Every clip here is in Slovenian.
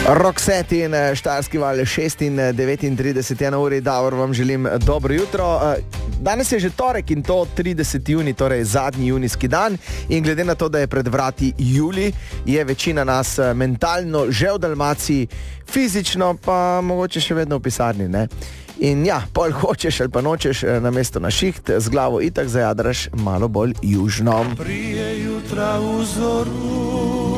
Roxette in Štajerski val 6:39 uri, Davor, vam želim dobro jutro. Danes je že torek in to 30. juni, torej zadnji junijski dan, in glede na to, da je pred vrati julij, je večina nas mentalno že v Dalmaciji, fizično pa mogoče še vedno v pisarni, ne? In ja, pol hočeš ali pa nočeš namesto na šiht, z glavo itak zajadraš malo bolj južno. Prije jutra v zoru,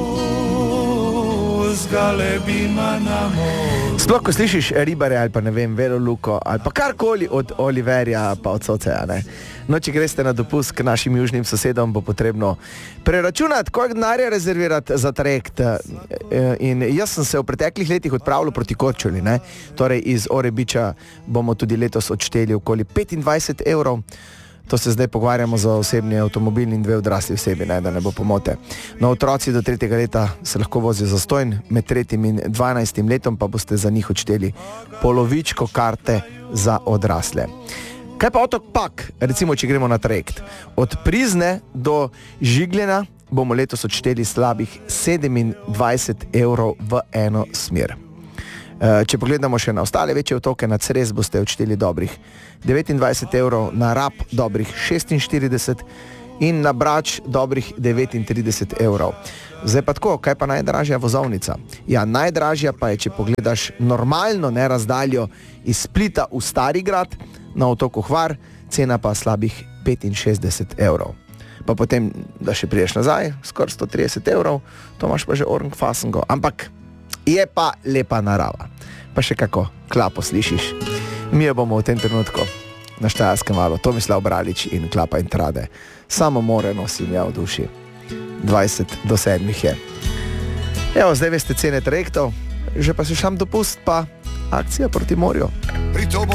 z galebima na moru. Sploh, ko slišiš ribare ali pa ne vem, Vero Luko ali pa karkoli od Oliverja pa od Soceja, ne? No, če greste na dopust k našim južnim sosedom, bo potrebno preračunati, koliko denarja rezervirati za trajekt. In jaz sem se v preteklih letih odpravljal proti Korčuli, ne? Torej iz Orebiča bomo tudi letos odšteli okoli 25 evrov. To se zdaj pogovarjamo za osebni avtomobil in 2 odrasli osebi, ne, da ne bo pomote. No, otroci do 3. leta se lahko vozijo zastonj, med 3. in 12. letom pa boste za njih odšteli polovičko karte za odrasle. Kaj pa otok Pag, recimo, če gremo na trajekt? Od Prizne do Žigljena bomo letos odšteli slabih 27 evrov v eno smer. Če pogledamo še na ostale večje otoke, na Cres boste odšteli dobrih 29 evrov, na Rab dobrih 46 in na Brač dobrih 39 evrov. Zdaj pa tako, kaj pa najdražja vozovnica? Ja, najdražja pa je, če pogledaš normalno, ne, razdaljo iz Splita v Starigrad na otoku Hvar, cena pa slabih 65 evrov. Pa potem, da še priješ nazaj, skoraj 130 evrov, to imaš pa že Ornfasengo. Ampak je pa lepa narava. Pa še kako Klapo slišiš. Mi jo bomo v tem trenutku na Štajerskem valu, Tomislav Bralič in Klapa in Trade. Samo more nosim ja v duši. 20 do 7 je. Evo, zdaj veste cene trajektov, že pa si šam dopust, pa akcija proti morju.